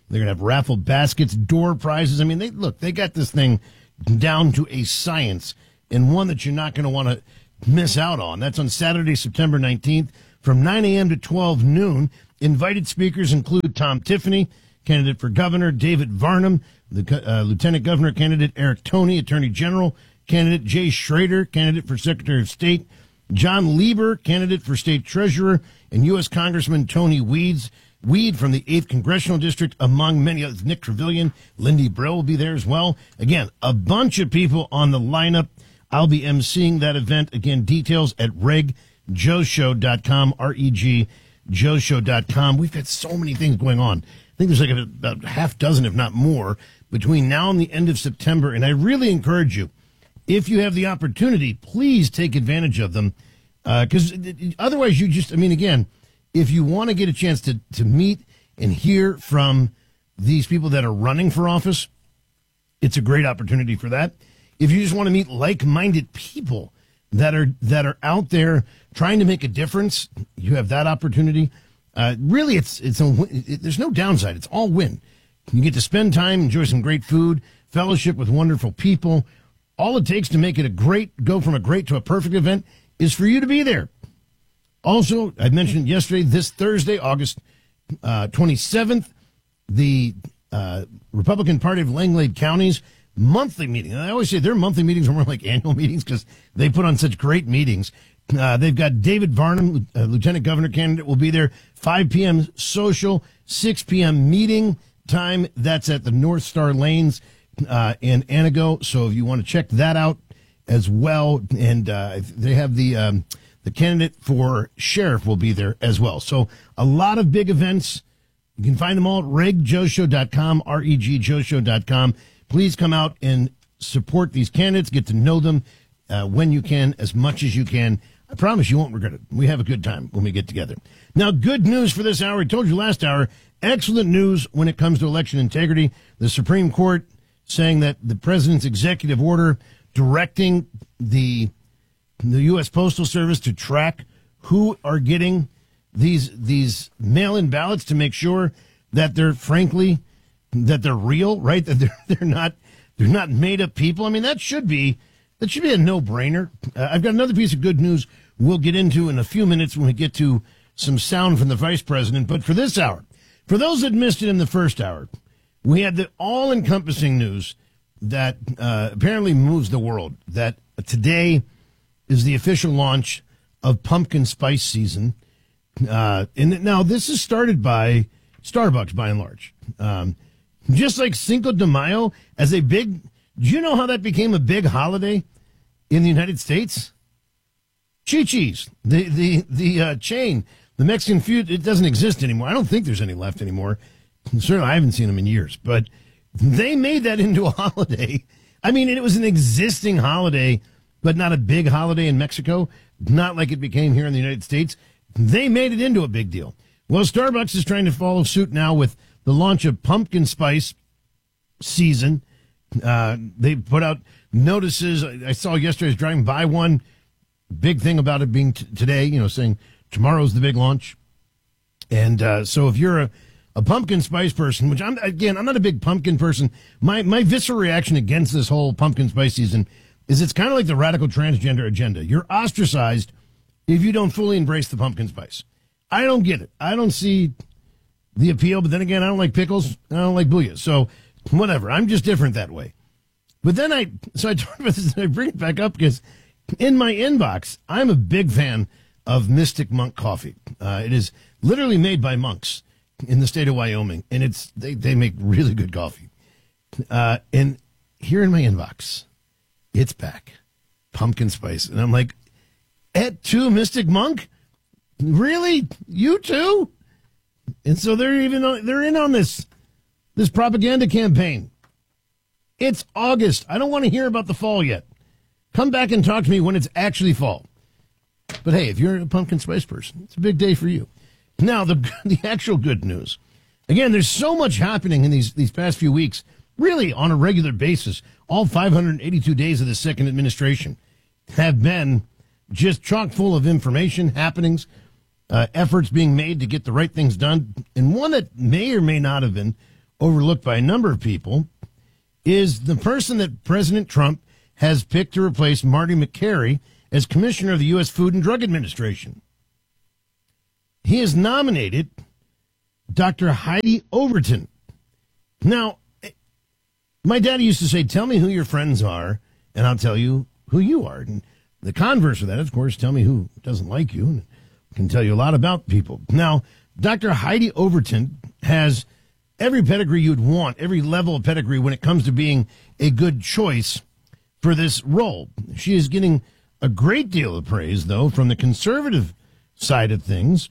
They're going to have raffle baskets, door prizes. I mean, they got this thing down to a science, and one that you're not going to want to miss out on. That's on Saturday, September 19th from 9 a.m. to 12 noon. Invited speakers include Tom Tiffany, candidate for governor, David Varnum, the lieutenant governor candidate, Eric Toney, attorney general candidate, Jay Schrader, candidate for secretary of state, John Lieber, candidate for state treasurer, and U.S. Congressman Tony Weed from the 8th Congressional District, among many others. Nick Trevelyan, Lindy Brill will be there as well. Again, a bunch of people on the lineup. I'll be emceeing that event. Again, details at regjoeshow.com, R-E-G, joeshow.com. We've got so many things going on. I think there's like about half dozen, if not more, between now and the end of September. And I really encourage you, if you have the opportunity, please take advantage of them. Because otherwise again, if you want to get a chance to meet and hear from these people that are running for office, it's a great opportunity for that. If you just want to meet like-minded people that are out there trying to make a difference, you have that opportunity. Really, there's no downside. It's all win. You get to spend time, enjoy some great food, fellowship with wonderful people. All it takes to make it go from a great to a perfect event is for you to be there. Also, I mentioned yesterday, this Thursday, August 27th, the Republican Party of Langlade County's monthly meeting. And I always say their monthly meetings are more like annual meetings because they put on such great meetings. They've got David Varnum, lieutenant governor candidate, will be there. 5 p.m. social, 6 p.m. meeting time. That's at the North Star Lanes in Anago. So if you want to check that out as well, and they have the candidate for sheriff will be there as well. So a lot of big events. You can find them all at regjoeshow.com, regjoeshow.com. Please come out and support these candidates. Get to know them when you can, as much as you can. I promise you won't regret it. We have a good time when we get together. Now, good news for this hour. I told you last hour, excellent news when it comes to election integrity. The Supreme Court saying that the president's executive order directing the U.S. Postal Service to track who are getting these mail-in ballots to make sure that they're real, right? That they're not made up people. I mean, that should be a no-brainer. I've got another piece of good news we'll get into in a few minutes when we get to some sound from the vice president. But for this hour, for those that missed it in the first hour, we had the all-encompassing news that apparently moves the world, that today is the official launch of pumpkin spice season. And now this is started by Starbucks, by and large. Just like Cinco de Mayo as a big, do you know how that became a big holiday in the United States? Chi-Chi's, the chain, the Mexican food, it doesn't exist anymore. I don't think there's any left anymore. Certainly, I haven't seen them in years, but they made that into a holiday. I mean, it was an existing holiday, but not a big holiday in Mexico, not like it became here in the United States. They made it into a big deal. Well, Starbucks is trying to follow suit now with the launch of pumpkin spice season. They put out notices. I saw yesterday, I was driving by one, big thing about it being today, saying tomorrow's the big launch. And so if you're a pumpkin spice person, which I'm not a big pumpkin person, my visceral reaction against this whole pumpkin spice season is it's kind of like the radical transgender agenda. You're ostracized if you don't fully embrace the pumpkin spice. I don't get it. I don't see the appeal, but then again, I don't like pickles. I don't like booyah. So whatever. I'm just different that way. But then I talk about this and I bring it back up because in my inbox, I'm a big fan of Mystic Monk coffee. It is literally made by monks in the state of Wyoming, and they make really good coffee. And here in my inbox, it's back, pumpkin spice, and I'm like, et tu, Mystic Monk? Really? You too? And so they're in on this propaganda campaign. It's August. I don't want to hear about the fall yet. Come back and talk to me when it's actually fall. But hey, if you're a pumpkin spice person, it's a big day for you. Now, the actual good news. Again, there's so much happening in these past few weeks, really on a regular basis. All 582 days of the second administration have been just chock full of information, happenings, efforts being made to get the right things done. And one that may or may not have been overlooked by a number of people, is the person that President Trump has picked to replace Marty McCary as commissioner of the U.S. Food and Drug Administration. He has nominated Dr. Heidi Overton. Now, my daddy used to say, tell me who your friends are, and I'll tell you who you are. And the converse of that, of course, tell me who doesn't like you, and can tell you a lot about people. Now, Dr. Heidi Overton has every pedigree you'd want, every level of pedigree when it comes to being a good choice for this role. She is getting a great deal of praise, though, from the conservative side of things,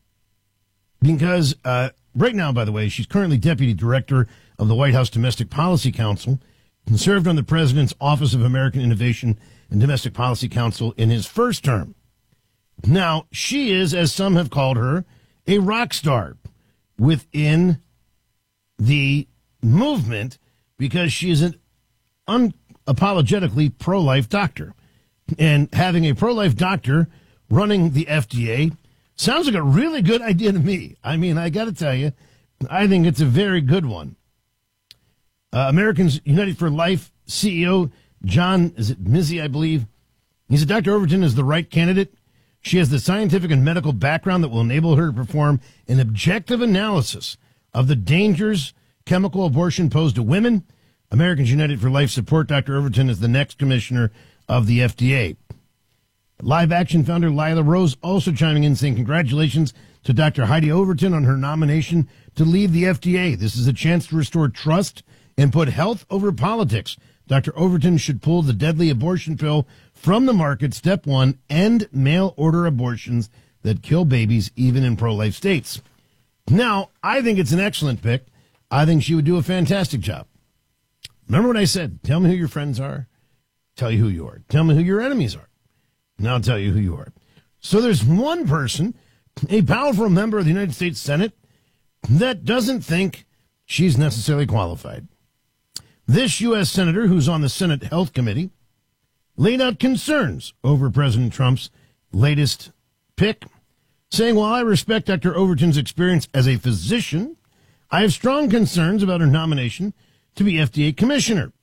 because right now, by the way, she's currently deputy director of the White House Domestic Policy Council and served on the President's Office of American Innovation and Domestic Policy Council in his first term. Now, she is, as some have called her, a rock star within the movement because she is an unapologetically pro-life doctor. And having a pro-life doctor running the FDA sounds like a really good idea to me. I mean, I got to tell you, I think it's a very good one. Americans United for Life CEO John, is it Mizzi, I believe? He said Dr. Overton is the right candidate. She has the scientific and medical background that will enable her to perform an objective analysis of the dangers chemical abortion pose to women. Americans United for Life support Dr. Overton as the next commissioner of the FDA. Live Action founder Lila Rose also chiming in saying congratulations to Dr. Heidi Overton on her nomination to lead the FDA. This is a chance to restore trust and put health over politics. Dr. Overton should pull the deadly abortion pill from the market. Step one, end mail-order abortions that kill babies even in pro-life states. Now, I think it's an excellent pick. I think she would do a fantastic job. Remember what I said? Tell me who your friends are. Tell you who you are. Tell me who your enemies are. Now I'll tell you who you are. So there's one person, a powerful member of the United States Senate, that doesn't think she's necessarily qualified. This U.S. Senator, who's on the Senate Health Committee, laid out concerns over President Trump's latest pick, saying, while I respect Dr. Overton's experience as a physician, I have strong concerns about her nomination to be FDA commissioner.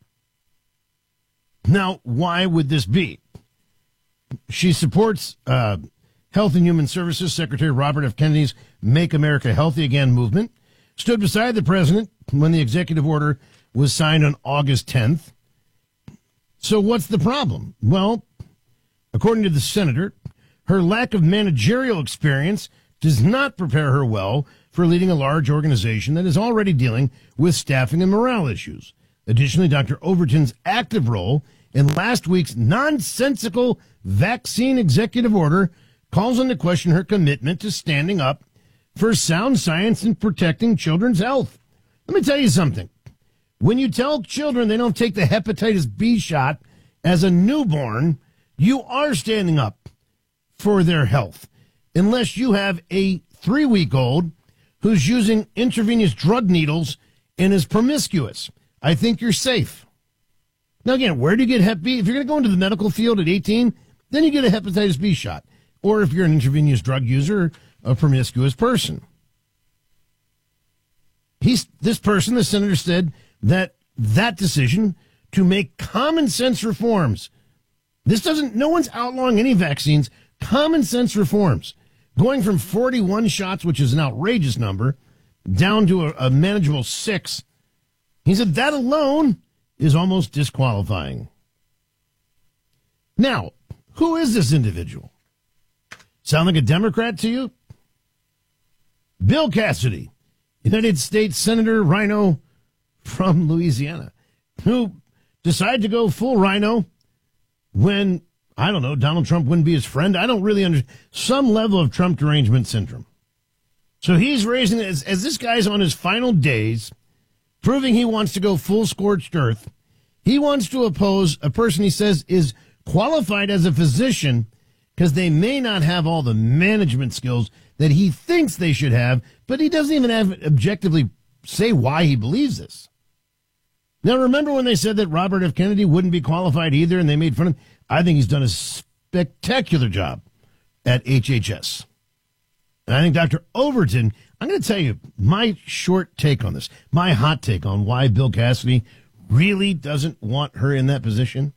Now, why would this be? She supports Health and Human Services Secretary Robert F. Kennedy's Make America Healthy Again movement, stood beside the president when the executive order was signed on August 10th. So what's the problem? Well, according to the senator, her lack of managerial experience does not prepare her well for leading a large organization that is already dealing with staffing and morale issues. Additionally, Dr. Overton's active role in last week's nonsensical vaccine executive order calls into question her commitment to standing up for sound science and protecting children's health. Let me tell you something. When you tell children they don't take the hepatitis B shot as a newborn, you are standing up for their health. Unless you have a 3-week-old who's using intravenous drug needles and is promiscuous, I think you're safe. Now, again, where do you get Hep B? If you're going to go into the medical field at 18, then you get a hepatitis B shot. Or if you're an intravenous drug user, a promiscuous person. This person, the senator, said that decision to make common sense reforms. No one's outlawing any vaccines. Common sense reforms. Going from 41 shots, which is an outrageous number, down to a manageable 6. He said that alone is almost disqualifying. Now, who is this individual? Sound like a Democrat to you? Bill Cassidy, United States Senator Rhino from Louisiana, who decided to go full rhino when, I don't know, Donald Trump wouldn't be his friend. I don't really understand. Some level of Trump derangement syndrome. So he's raising, as this guy's on his final days, proving he wants to go full scorched earth. He wants to oppose a person he says is qualified as a physician because they may not have all the management skills that he thinks they should have, but he doesn't even have objectively say why he believes this. Now, remember when they said that Robert F. Kennedy wouldn't be qualified either and they made fun of him? I think he's done a spectacular job at HHS. And I think Dr. Overton, I'm going to tell you my short take on this, my hot take on why Bill Cassidy really doesn't want her in that position.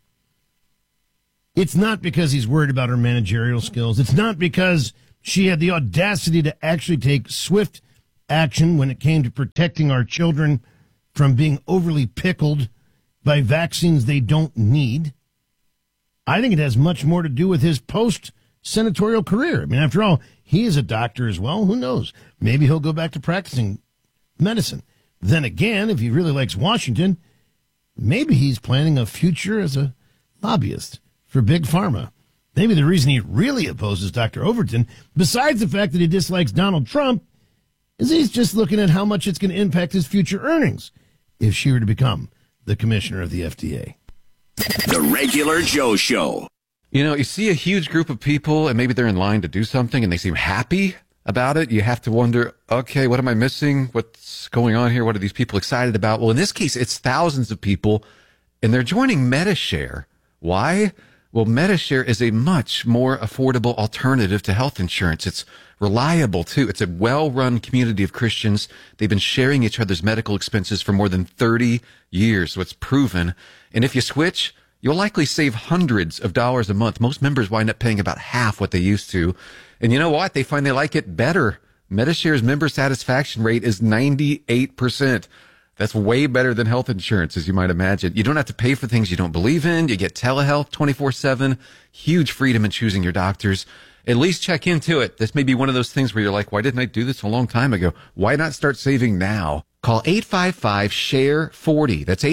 It's not because he's worried about her managerial skills. It's not because she had the audacity to actually take swift action when it came to protecting our children from being overly pickled by vaccines they don't need. I think it has much more to do with his post-senatorial career. I mean, after all, he is a doctor as well. Who knows? Maybe he'll go back to practicing medicine. Then again, if he really likes Washington, maybe he's planning a future as a lobbyist for Big Pharma. Maybe the reason he really opposes Dr. Overton, besides the fact that he dislikes Donald Trump, is he's just looking at how much it's going to impact his future earnings if she were to become the commissioner of the FDA. The Regular Joe Show. You know, you see a huge group of people and maybe they're in line to do something and they seem happy about it. You have to wonder, okay, what am I missing? What's going on here? What are these people excited about? Well, in this case, it's thousands of people and they're joining Medi-Share. Why? Well, Medi-Share is a much more affordable alternative to health insurance. It's reliable, too. It's a well-run community of Christians. They've been sharing each other's medical expenses for more than 30 years, so it's proven. And if you switch, you'll likely save hundreds of dollars a month. Most members wind up paying about half what they used to. And you know what? They find they like it better. Medi-Share's member satisfaction rate is 98%. That's way better than health insurance, as you might imagine. You don't have to pay for things you don't believe in. You get telehealth 24/7, huge freedom in choosing your doctors. At least check into it. This may be one of those things where you're like, why didn't I do this a long time ago? Why not start saving now? Call 855-SHARE-40. That's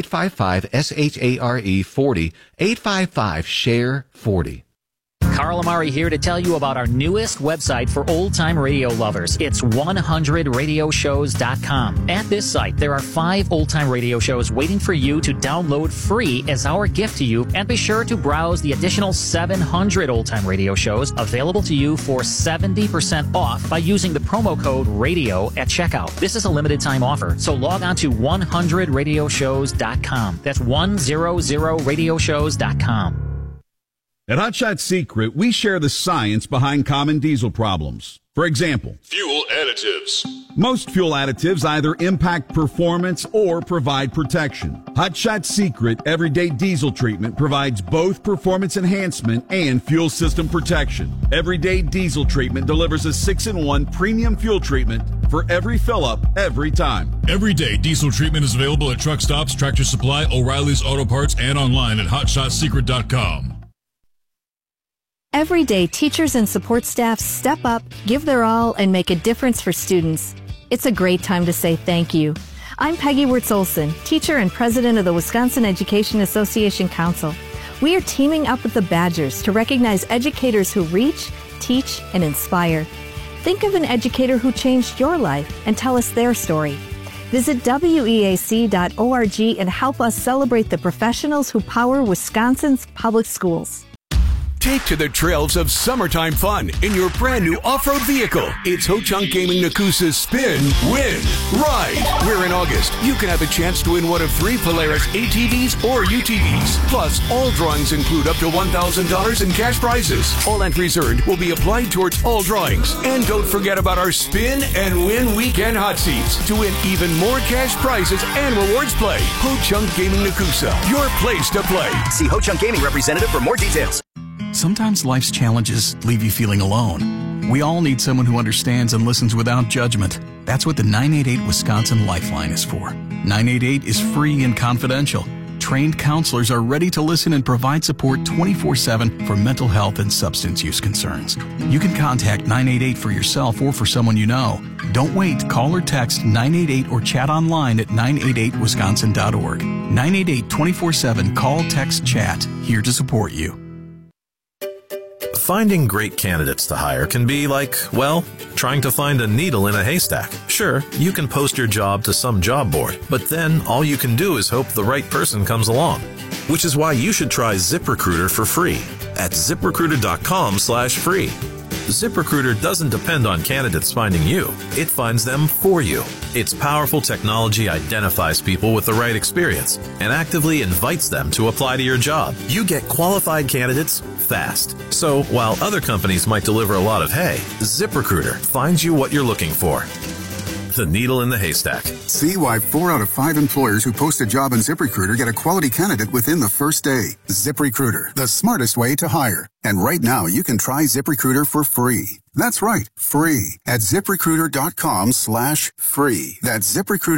855-SHARE-40. 855-SHARE-40. Carl Amari here to tell you about our newest website for old-time radio lovers. It's 100radioshows.com. At this site, there are 5 old-time radio shows waiting for you to download free as our gift to you. And be sure to browse the additional 700 old-time radio shows available to you for 70% off by using the promo code RADIO at checkout. This is a limited-time offer, so log on to 100radioshows.com. That's 100radioshows.com. At Hot Shot Secret, we share the science behind common diesel problems. For example, fuel additives. Most fuel additives either impact performance or provide protection. Hot Shot Secret Everyday Diesel Treatment provides both performance enhancement and fuel system protection. Everyday Diesel Treatment delivers a 6-in-1 premium fuel treatment for every fill-up, every time. Everyday Diesel Treatment is available at truck stops, Tractor Supply, O'Reilly's Auto Parts, and online at HotShotSecret.com. Every day, teachers and support staff step up, give their all, and make a difference for students. It's a great time to say thank you. I'm Peggy Wirtz-Olson, teacher and president of the Wisconsin Education Association Council. We are teaming up with the Badgers to recognize educators who reach, teach, and inspire. Think of an educator who changed your life and tell us their story. Visit weac.org and help us celebrate the professionals who power Wisconsin's public schools. Take to the trails of summertime fun in your brand new off-road vehicle. It's Ho-Chunk Gaming Nakusa's Spin, Win, Ride. Where in August, you can have a chance to win one of 3 Polaris ATVs or UTVs. Plus, all drawings include up to $1,000 in cash prizes. All entries earned will be applied towards all drawings. And don't forget about our Spin and Win Weekend Hot Seats to win even more cash prizes and rewards play. Ho-Chunk Gaming Nakusa, your place to play. See Ho-Chunk Gaming representative for more details. Sometimes life's challenges leave you feeling alone. We all need someone who understands and listens without judgment. That's what the 988 Wisconsin Lifeline is for. 988 is free and confidential. Trained counselors are ready to listen and provide support 24/7 for mental health and substance use concerns. You can contact 988 for yourself or for someone you know. Don't wait. Call or text 988 or chat online at 988wisconsin.org. 988 24/7 call, text, chat. Here to support you. Finding great candidates to hire can be like, well, trying to find a needle in a haystack. Sure, you can post your job to some job board, but then all you can do is hope the right person comes along. Which is why you should try ZipRecruiter for free at ZipRecruiter.com/free. ZipRecruiter doesn't depend on candidates finding you. It finds them for you. Its powerful technology identifies people with the right experience and actively invites them to apply to your job. You get qualified candidates fast. So while other companies might deliver a lot of hay, ZipRecruiter finds you what you're looking for. The needle in the haystack. See why 4 out of 5 employers who post a job on ZipRecruiter get a quality candidate within the first day. ZipRecruiter, the smartest way to hire. And right now, you can try ZipRecruiter for free. That's right, free at ZipRecruiter.com/free. That's ZipRecruiter.